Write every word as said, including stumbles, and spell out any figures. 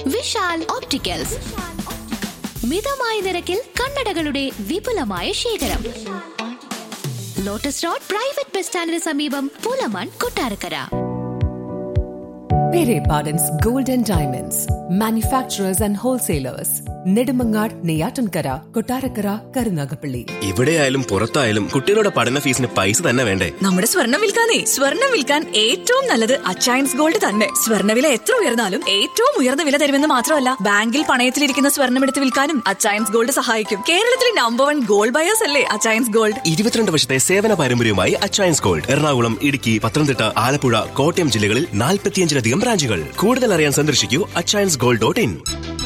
Vishal opticals. മിതമായ നിരക്കിൽ കണ്ണടകളുടെ വിപുലമായ ശേഖരം. ലോട്ടസ് റോഡ് പ്രൈവറ്റ് ബസ് സ്റ്റാൻഡിന് സമീപം, പൂലമാൻ, Kottarakkara. Pere Pardon's Gold and Diamonds, manufacturers and wholesalers. Nedumangad, Neyyattinkara, Kottarakkara, Karunagappally. ഇവിടെയായാലും പുറത്തായാലും കുട്ടികളുടെ പഠന ഫീസിന് പൈസ തന്നെ വേണ്ടേ? നമ്മുടെ സ്വർണ്ണം വിൽക്കാനേ സ്വർണ്ണം വിൽക്കാൻ ഏറ്റവും നല്ലത് അച്ചയൻസ് ഗോൾഡ് തന്നെ. സ്വർണ്ണവില എത്ര ഉയർന്നാലും ഏറ്റവും ഉയർന്ന വില തരുമെന്ന് മാത്രമല്ല, ബാങ്കിൽ പണയത്തിലിരിക്കുന്ന സ്വർണ്ണം എടുത്ത് വിൽക്കാനും അച്ചയൻസ് ഗോൾഡ് സഹായിക്കും. കേരളത്തിലെ നമ്പർ വൺ ഗോൾഡ് ബയേഴ്സ് അല്ലേ അച്ചയൻസ് ഗോൾഡ്. ഇരുപത്തിരണ്ട് വർഷത്തെ സേവന പാരമ്പര്യവുമായി അച്ചയൻസ് ഗോൾഡ് എറണാകുളം, ഇടുക്കി, പത്തനംതിട്ട, ആലപ്പുഴ, കോട്ടയം ജില്ലകളിൽ നാൽപ്പത്തിയഞ്ചിലധികം ബ്രാഞ്ചുകൾ. കൂടുതൽ അറിയാൻ സന്ദർശിക്കൂ അച്ചയൻസ് ഗോൾഡ് ഡോട്ട് ഇൻ.